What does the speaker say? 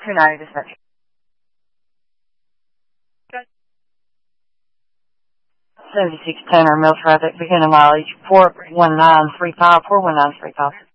290 dispatch. 76 Tanner Mills Road, beginning mileage 41935, 41935.